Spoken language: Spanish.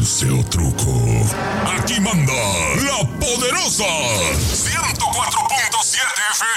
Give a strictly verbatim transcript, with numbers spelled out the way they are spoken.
dulce o truco. Aquí manda la poderosa ciento cuatro punto siete F